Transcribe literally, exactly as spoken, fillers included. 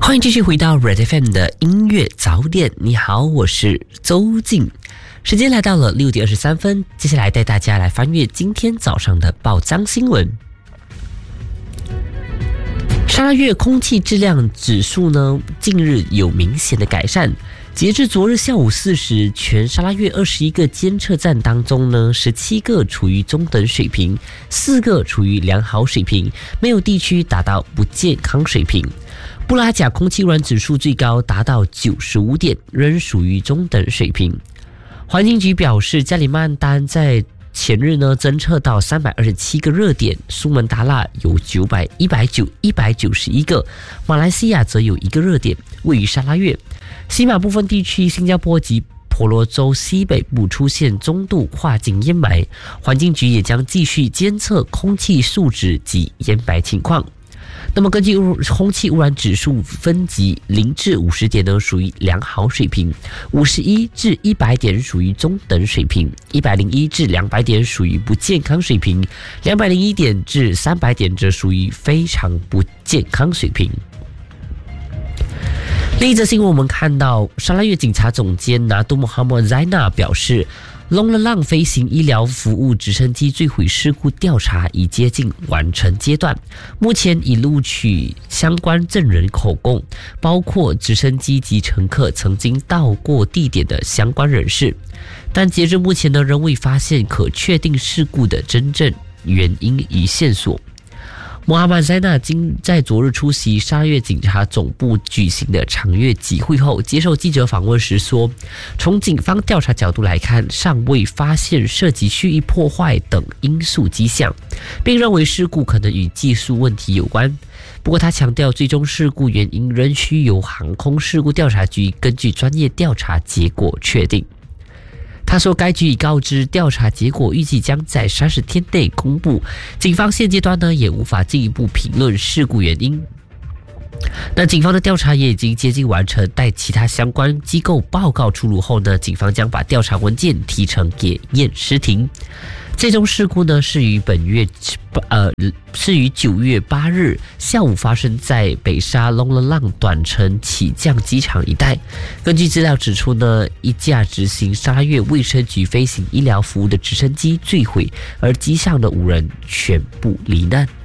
欢迎继续回到 Red F M 的音乐早点。你好，我是周静。时间来到了六点二十三分，接下来带大家来翻阅今天早上的报章新闻。沙拉越空气质量指数呢，近日有明显的改善。截至昨日下午四时，全沙拉越二十一个监测站当中呢，十七个处于中等水平，四个处于良好水平，没有地区达到不健康水平。布拉甲空气污染指数最高达到九十五点，仍属于中等水平。环境局表示，加里曼丹在前日呢侦测到三百二十七个热点，苏门答腊有九百、一百九、一百九十一个，马来西亚则有一个热点，位于沙拉越。西马部分地区，新加坡及婆罗洲西北部出现中度跨境烟霾，环境局也将继续监测空气素质及烟霾情况。那么根据空气污染指数分级，零至五十点呢属于良好水平，五十一至一百点属于中等水平，一百零一至两百点属于不健康水平，两百零一点至三百点则属于非常不健康水平。另一则新闻，我们看到沙拉越警察总监拿杜穆哈默塞纳表示，Long Lelang 飞行医疗服务直升机坠毁事故调查已接近完成阶段，目前已录取相关证人口供，包括直升机及乘客曾经到过地点的相关人士，但截至目前呢，仍未发现可确定事故的真正原因与线索。穆哈默塞纳今在昨日出席沙拉越警察总部举行的长月集会后，接受记者访问时说，从警方调查角度来看，尚未发现涉及蓄意破坏等因素迹象，并认为事故可能与技术问题有关。不过他强调，最终事故原因仍需由航空事故调查局根据专业调查结果确定。他说，该局已告知调查结果预计将在三十天内公布，警方现阶段呢也无法进一步评论事故原因。那警方的调查也已经接近完成，待其他相关机构报告出炉后呢，警方将把调查文件提呈给验尸庭。这宗事故呢是于本月呃是于九月八日下午发生在北沙 Long Lelang 短程起降机场一带。根据资料指出呢，一架执行沙拉越卫生局飞行医疗服务的直升机坠毁，而机上的五人全部罹难。